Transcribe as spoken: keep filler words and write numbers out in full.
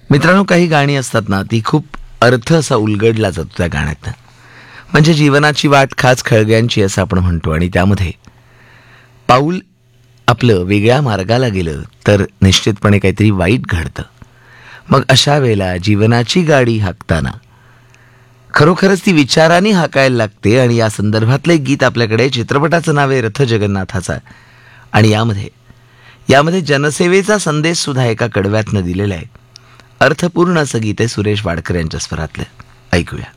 मित्रांनो, काही गाणी असतात ना, ती खूप अर्थ असा उलगडला जातो त्या गाण्यातनं. म्हणजे जीवनाची वाट खाच खळग्यांची असं आपण म्हणतो आणि त्यामध्ये पाऊल आपलं वेगळ्या मार्गाला गेलं तर निश्चितपणे काहीतरी वाईट घडतं. मग अशा वेळेला जीवनाची गाडी हाकताना खरोखरच ती विचाराने हाकायला लागते आणि या संदर्भातलं एक गीत आपल्याकडे, चित्रपटाचं नाव आहे रथ जगन्नाथाचा. आणि यामध्ये यामध्ये जनसेवेचा संदेश सुद्धा एका कडव्यातनं दिलेला आहे. अर्थपूर्ण असं गीत आहे सुरेश वाडकर यांच्या स्वरातलं. ऐकूया.